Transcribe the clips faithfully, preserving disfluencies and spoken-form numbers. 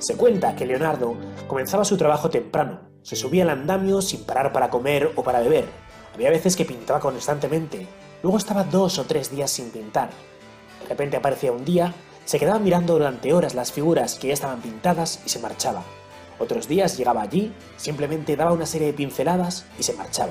Se cuenta que Leonardo comenzaba su trabajo temprano, se subía al andamio sin parar para comer o para beber. Había veces que pintaba constantemente, luego estaba dos o tres días sin pintar. De repente aparecía un día, se quedaba mirando durante horas las figuras que ya estaban pintadas y se marchaba. Otros días llegaba allí, simplemente daba una serie de pinceladas y se marchaba.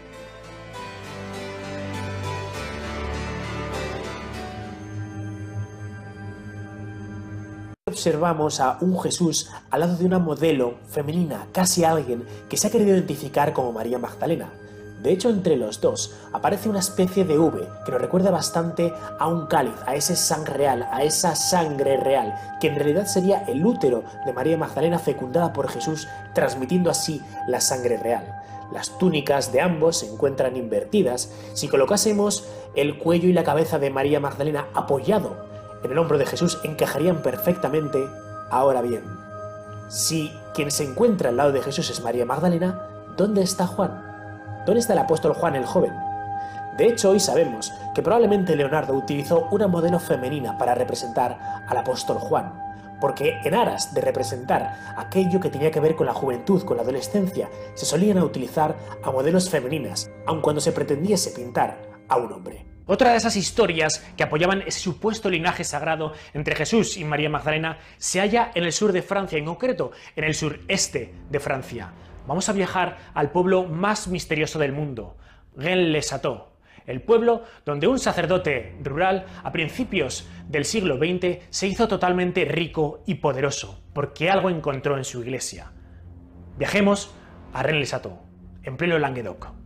Observamos a un Jesús al lado de una modelo femenina, casi alguien que se ha querido identificar como María Magdalena. De hecho, entre los dos aparece una especie de V que nos recuerda bastante a un cáliz, a ese sangre real, a esa sangre real, que en realidad sería el útero de María Magdalena fecundada por Jesús, transmitiendo así la sangre real. Las túnicas de ambos se encuentran invertidas. Si colocásemos el cuello y la cabeza de María Magdalena apoyado en el hombro de Jesús, encajarían perfectamente. Ahora bien, si quien se encuentra al lado de Jesús es María Magdalena, ¿dónde está Juan? ¿Dónde está el apóstol Juan el joven? De hecho, hoy sabemos que probablemente Leonardo utilizó una modelo femenina para representar al apóstol Juan, porque en aras de representar aquello que tenía que ver con la juventud, con la adolescencia, se solían utilizar a modelos femeninas, aun cuando se pretendiese pintar a un hombre. Otra de esas historias que apoyaban ese supuesto linaje sagrado entre Jesús y María Magdalena se halla en el sur de Francia, en concreto en el sureste de Francia. Vamos a viajar al pueblo más misterioso del mundo, Rennes-le-Château, el pueblo donde un sacerdote rural a principios del siglo veinte se hizo totalmente rico y poderoso porque algo encontró en su iglesia. Viajemos a Rennes-le-Château, en pleno Languedoc.